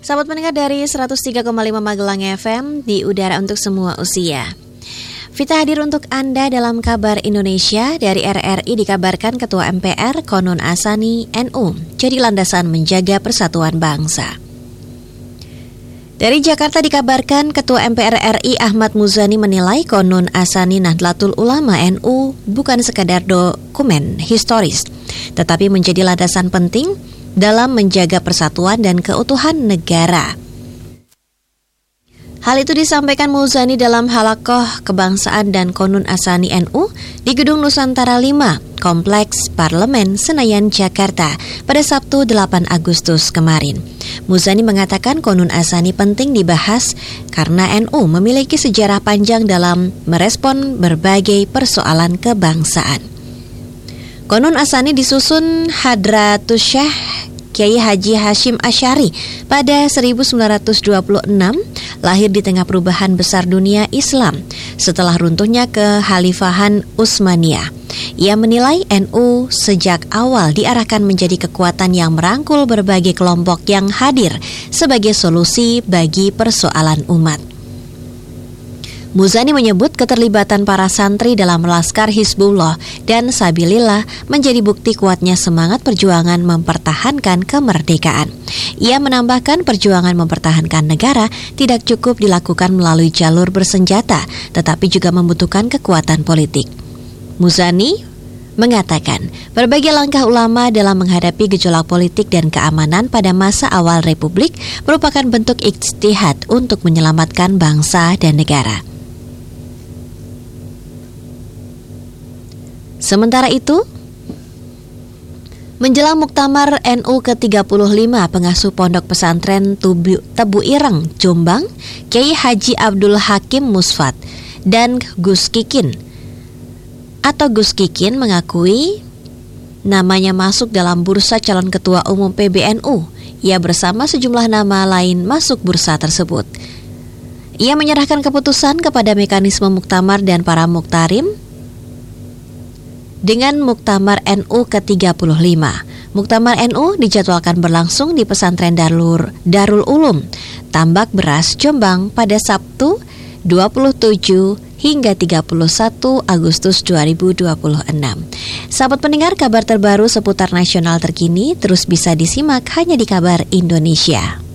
Sahabat pendengar dari 103,5 Magelang FM di udara untuk semua usia. Vita hadir untuk Anda dalam kabar Indonesia. Dari RRI dikabarkan Ketua MPR Konun Asani NU jadi landasan menjaga persatuan bangsa. Dari Jakarta dikabarkan Ketua MPR RI Ahmad Muzani menilai Konun Asani Nahdlatul Ulama NU bukan sekadar dokumen historis, tetapi menjadi landasan penting dalam menjaga persatuan dan keutuhan negara. Hal itu disampaikan Muzani dalam Halakoh Kebangsaan dan Konun Asani NU di Gedung Nusantara 5, Kompleks Parlemen Senayan, Jakarta pada Sabtu 8 Agustus kemarin. Muzani mengatakan Konun Asani penting dibahas karena NU memiliki sejarah panjang dalam merespon berbagai persoalan kebangsaan. Konun Asani disusun Hadratus Syekh Kiai Haji Hashim Asy'ari pada 1926, lahir di tengah perubahan besar dunia Islam setelah runtuhnya kekhalifahan Utsmaniyah. Ia menilai NU sejak awal diarahkan menjadi kekuatan yang merangkul berbagai kelompok yang hadir sebagai solusi bagi persoalan umat. Muzani menyebut keterlibatan para santri dalam Laskar Hizbullah dan Sabilillah menjadi bukti kuatnya semangat perjuangan mempertahankan kemerdekaan. Ia menambahkan perjuangan mempertahankan negara tidak cukup dilakukan melalui jalur bersenjata, tetapi juga membutuhkan kekuatan politik. Muzani mengatakan berbagai langkah ulama dalam menghadapi gejolak politik dan keamanan pada masa awal Republik merupakan bentuk ijtihad untuk menyelamatkan bangsa dan negara. Sementara itu, menjelang Muktamar NU ke-35 pengasuh Pondok Pesantren Tebu Ireng, Jombang, Kiai Haji Abdul Hakim Musfat dan Gus Kikin mengakui namanya masuk dalam bursa calon ketua umum PBNU. Ia bersama sejumlah nama lain masuk bursa tersebut. Ia menyerahkan keputusan kepada mekanisme Muktamar dan para Muktarim dengan Muktamar NU ke-35. Muktamar NU dijadwalkan berlangsung di Pesantren Darul Ulum, Tambak Beras, Jombang pada Sabtu 27 hingga 31 Agustus 2026. Sahabat pendengar, kabar terbaru seputar nasional terkini terus bisa disimak hanya di Kabar Indonesia.